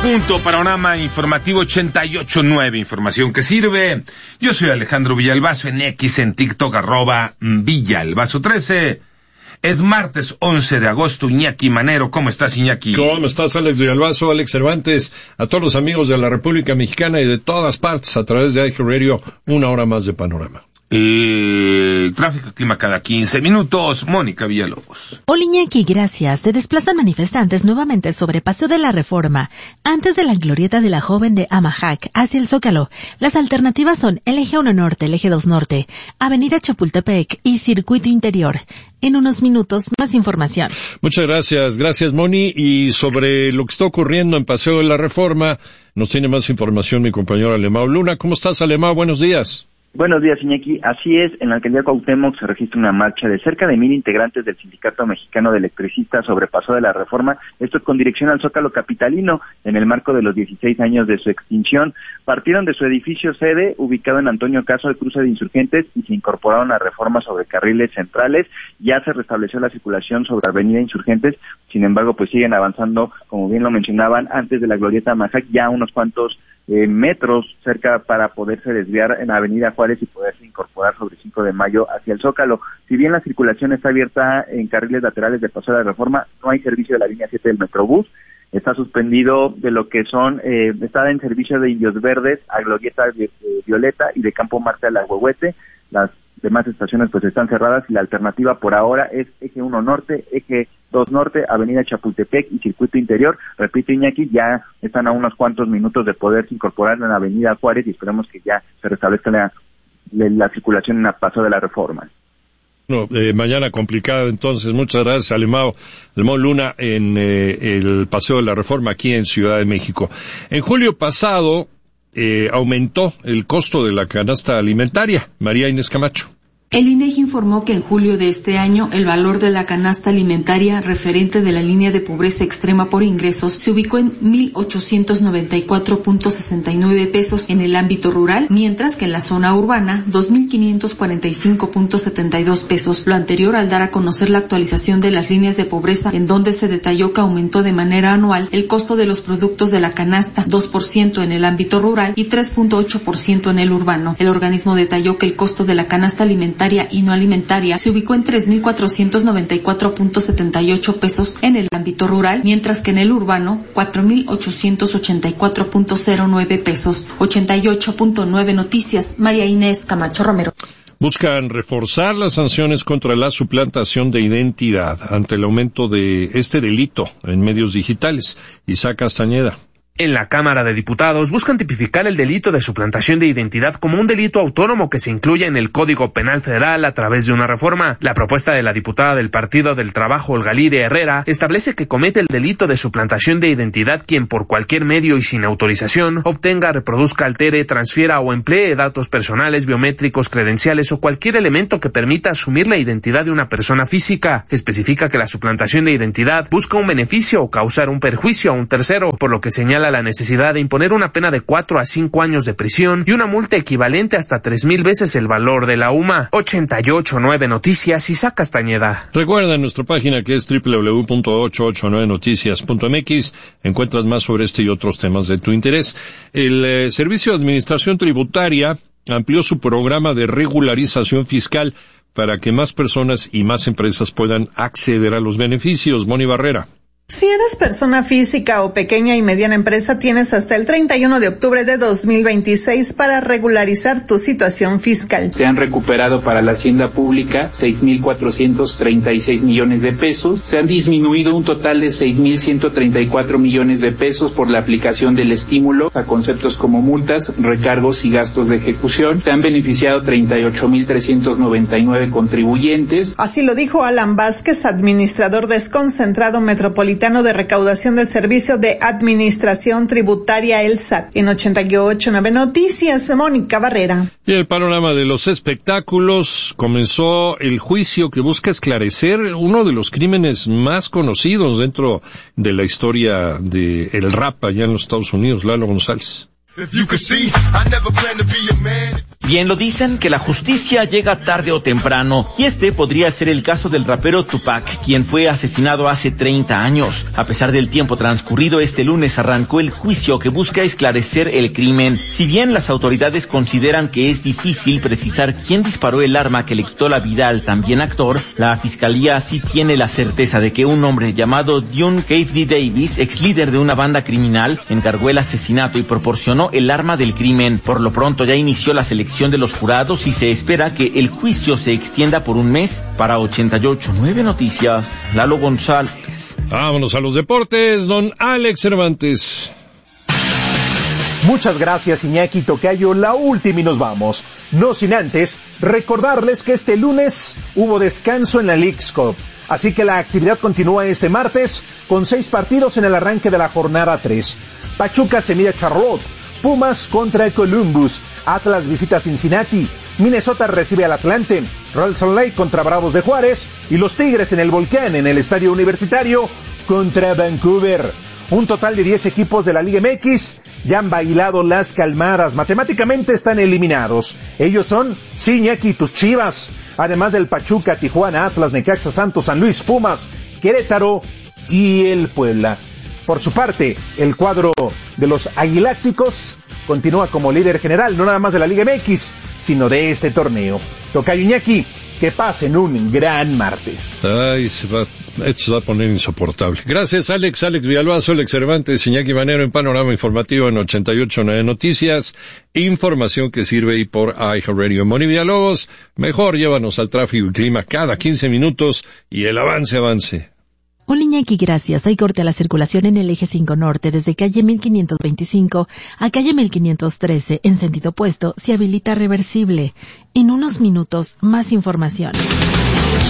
punto, panorama informativo 88.9, información que sirve. Yo soy Alejandro Villalbazo, en X, en TikTok, @Villalbazo13. Es martes 11 de agosto, Iñaki Manero. ¿Cómo estás, Iñaki? ¿Cómo estás, Alex Villalbazo, Alex Cervantes? A todos los amigos de la República Mexicana y de todas partes, a través de iHeartRadio, una hora más de panorama. El tráfico y clima cada 15 minutos. Mónica Villalobos. Hola, Iñaki, gracias. Se desplazan manifestantes nuevamente sobre Paseo de la Reforma, antes de la glorieta de la Joven de Amajac, hacia el Zócalo. Las alternativas son el eje 1 Norte, el eje 2 Norte, Avenida Chapultepec y Circuito Interior. En unos minutos, más información. Muchas gracias. Gracias, Moni. Y sobre lo que está ocurriendo en Paseo de la Reforma, nos tiene más información mi compañero Alemão Luna. ¿Cómo estás, Alemão? Buenos días. Buenos días, Iñaki. Así es, en la alcaldía Cuauhtémoc se registra una marcha de cerca de 1,000 integrantes del Sindicato Mexicano de Electricistas sobre Paseo de la Reforma, esto con dirección al Zócalo capitalino, en el marco de los 16 años de su extinción. Partieron de su edificio sede, ubicado en Antonio Caso, el cruce de Insurgentes, y se incorporaron a Reforma sobre carriles centrales. Ya se restableció la circulación sobre Avenida Insurgentes, sin embargo, pues siguen avanzando, como bien lo mencionaban, antes de la glorieta Amajac, ya unos cuantos metros cerca para poderse desviar en Avenida Juárez y poderse incorporar sobre 5 de mayo hacia el Zócalo. Si bien la circulación está abierta en carriles laterales de Paseo de la Reforma, no hay servicio de la línea 7 del Metrobús. Está suspendido de lo que son, está en servicio de Indios Verdes a Glorieta Violeta y de Campo Marte a la Huehuete. Las demás estaciones pues están cerradas y la alternativa por ahora es eje 1 Norte, eje 2 Norte, Avenida Chapultepec y Circuito Interior. Repito, Iñaki, ya están a unos cuantos minutos de poderse incorporar en la Avenida Juárez y esperemos que ya se restablezca la circulación en el Paseo de la Reforma. No, mañana complicada, entonces. Muchas gracias, Alemão Luna, en el Paseo de la Reforma aquí en Ciudad de México. En julio pasado aumentó el costo de la canasta alimentaria. María Inés Camacho. El INEGI informó que en julio de este año el valor de la canasta alimentaria referente de la línea de pobreza extrema por ingresos se ubicó en 1,894.69 pesos en el ámbito rural, mientras que en la zona urbana 2,545.72 pesos, lo anterior al dar a conocer la actualización de las líneas de pobreza, en donde se detalló que aumentó de manera anual el costo de los productos de la canasta, 2% en el ámbito rural y 3.8% en el urbano. El organismo detalló que el costo de la canasta alimentaria y no alimentaria se ubicó en 3,494.78 pesos en el ámbito rural, mientras que en el urbano 4,884.09 pesos. 88.9 Noticias, María Inés Camacho Romero. Buscan reforzar las sanciones contra la suplantación de identidad ante el aumento de este delito en medios digitales. Isaac Castañeda. En la Cámara de Diputados buscan tipificar el delito de suplantación de identidad como un delito autónomo que se incluya en el Código Penal Federal a través de una reforma. La propuesta de la diputada del Partido del Trabajo, Olga Lidia Herrera, establece que comete el delito de suplantación de identidad quien por cualquier medio y sin autorización obtenga, reproduzca, altere, transfiera o emplee datos personales, biométricos, credenciales o cualquier elemento que permita asumir la identidad de una persona física. Especifica que la suplantación de identidad busca un beneficio o causar un perjuicio a un tercero, por lo que señala la necesidad de imponer una pena de 4 a 5 años de prisión y una multa equivalente hasta 3,000 veces el valor de la UMA. 88.9 Noticias, Isaac Castañeda. Recuerda nuestra página que es www.889noticias.mx. Encuentras más sobre este y otros temas de tu interés. El Servicio de Administración Tributaria amplió su programa de regularización fiscal para que más personas y más empresas puedan acceder a los beneficios. Moni Barrera. Si eres persona física o pequeña y mediana empresa, tienes hasta el 31 de octubre de 2026 para regularizar tu situación fiscal. Se han recuperado para la hacienda pública 6,436 millones de pesos. Se han disminuido un total de 6,134 millones de pesos por la aplicación del estímulo a conceptos como multas, recargos y gastos de ejecución. Se han beneficiado 38,399 contribuyentes. Así lo dijo Alan Vázquez, administrador desconcentrado metropolitano de recaudación del Servicio de Administración Tributaria, el SAT. En 88.9 Noticias, Mónica Barrera. Y el panorama de los espectáculos, comenzó el juicio que busca esclarecer uno de los crímenes más conocidos dentro de la historia del rap allá en los Estados Unidos. Lalo González. Bien lo dicen, que la justicia llega tarde o temprano, y este podría ser el caso del rapero Tupac, quien fue asesinado hace 30 años. A pesar del tiempo transcurrido, este lunes arrancó el juicio que busca esclarecer el crimen. Si bien las autoridades consideran que es difícil precisar quién disparó el arma que le quitó la vida al también actor, la fiscalía sí tiene la certeza de que un hombre llamado Dune Cafferty Davis, ex líder de una banda criminal, encargó el asesinato y proporcionó el arma del crimen. Por lo pronto ya inició la selección de los jurados y se espera que el juicio se extienda por un mes. Para 88.9 Noticias, Lalo González. Vámonos a los deportes, don Alex Cervantes. Muchas gracias, Iñaki Tocayo. La última y nos vamos. No sin antes recordarles que este lunes hubo descanso en la Leagues Cup. Así que la actividad continúa este martes con 6 partidos en el arranque de la jornada 3. Pachuca se mide a Charlotte, Pumas contra Columbus, Atlas visita Cincinnati, Minnesota recibe al Atlante, Real Salt Lake contra Bravos de Juárez y los Tigres en el Volcán en el Estadio Universitario contra Vancouver. Un total de 10 equipos de la Liga MX ya han bailado las calmadas, matemáticamente están eliminados. Ellos son Iñaki, tus Chivas, además del Pachuca, Tijuana, Atlas, Necaxa, Santos, San Luis, Pumas, Querétaro y el Puebla. Por su parte, el cuadro de los Aguilácticos continúa como líder general, no nada más de la Liga MX, sino de este torneo. Tocayo, Iñaki, que pasen un gran martes. Ay, esto se va a poner insoportable. Gracias, Alex Villalbazo, Alex Cervantes, Iñaki Manero en Panorama Informativo en 88.9 Noticias. Información que sirve y por iHeartRadio. Moni Villalobos, mejor llévanos al tráfico y clima cada 15 minutos y el avance. Hola, Iñaki, gracias. Hay corte a la circulación en el eje 5 norte desde calle 1525 a calle 1513 en sentido opuesto. Se habilita reversible. En unos minutos, más información.